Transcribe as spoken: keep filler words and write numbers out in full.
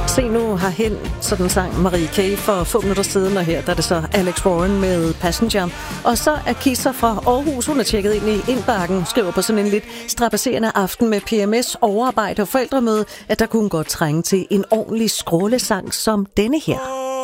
Se nu herhen, sådan sang Marie K. for få minutter siden, og her der er det så Alex Warren med Passenger. Og så er Kisser fra Aarhus, hun er tjekket ind i indbakken, skriver på sådan en lidt strapasserende aften med P M S, overarbejde og forældremøde, at der kunne godt trænge til en ordentlig skrålesang som denne her.